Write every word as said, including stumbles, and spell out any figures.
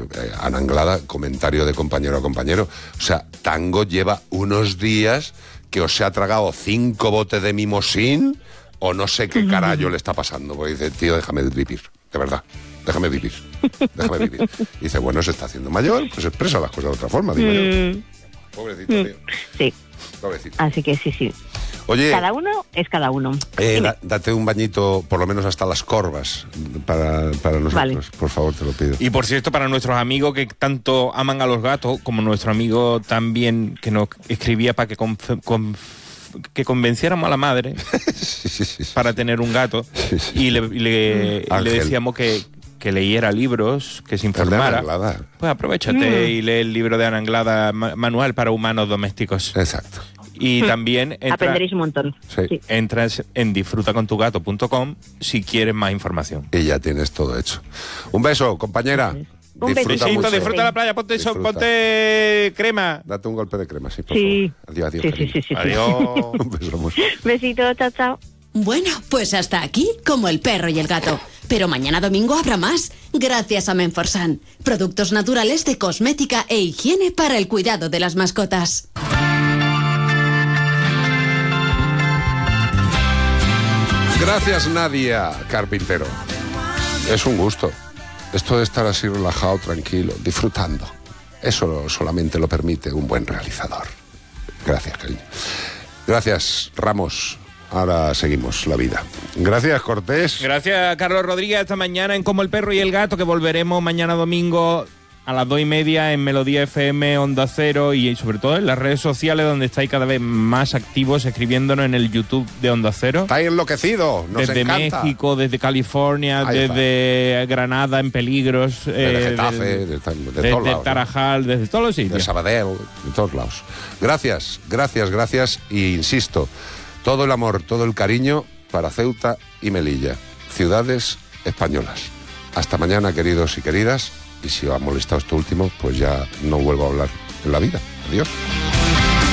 eh, Ana Anglada, comentario de compañero a compañero. O sea, Tango lleva unos días que o se ha tragado cinco botes de mimosín o no sé qué carajo le está pasando. Porque dice, tío, déjame vivir, de verdad. Déjame vivir, déjame vivir. Y dice, bueno, se está haciendo mayor, pues expresa las cosas de otra forma, digo yo. Mm. Pobrecito, Mm. tío. Sí. Pobrecito. Así que sí, sí. Oye, Cada uno es cada uno. eh, da- date un bañito, por lo menos hasta las corvas, para, para nosotros. Vale. Por favor, te lo pido. Y por cierto, para nuestros amigos que tanto aman a los gatos, como nuestro amigo también que nos escribía para que, conf- conf- que convenciéramos a la madre sí, sí, sí. para tener un gato, Sí, sí. y le, le- y le Ángel. decíamos que, que leyera libros, que se El de Ana informara. Anglada. Pues aprovechate y lee el libro de Ana Anglada, Ma- Manual para Humanos Domésticos. Exacto. Y también entra, Aprenderéis un montón. Sí. Sí. entras en disfruta con tu gato punto com si quieres más información. Y ya tienes todo hecho. Un beso, compañera. Un Disfruta besito, Besito, mucho. disfruta la playa, ponte, so- Disfruta. ponte crema. Date un golpe de crema, sí, por Sí. favor. Adiós, adiós. Sí, sí, cariño. sí, sí, sí. Adiós. Un beso, amor. Besito, chao, chao. Bueno, pues hasta aquí, como el perro y el gato. Pero mañana domingo habrá más, gracias a Menforsan. Productos naturales de cosmética e higiene para el cuidado de las mascotas. Gracias, Nadia Carpintero. Es un gusto. Esto de estar así relajado, tranquilo, disfrutando. Eso solamente lo permite un buen realizador. Gracias, cariño. Gracias, Ramos. Ahora seguimos la vida. Gracias, Cortés. Gracias, Carlos Rodríguez. Hasta mañana en Como el Perro y el Gato, que volveremos mañana domingo a las dos y media en Melodía F M, Onda Cero, y sobre todo en las redes sociales, donde estáis cada vez más activos escribiéndonos en el YouTube de Onda Cero. Está enloquecido, nos Desde encanta. México, desde California, Ahí está. desde Granada en peligros, Desde eh, Getafe, del- de, de todos desde lados, ¿no? Tarajal, desde todos los De sitios. Sabadell, de todos lados. Gracias, gracias, gracias. Y insisto, todo el amor, todo el cariño para Ceuta y Melilla, ciudades españolas. Hasta mañana, queridos y queridas. Y si os ha molestado esto último, pues ya no vuelvo a hablar en la vida. Adiós.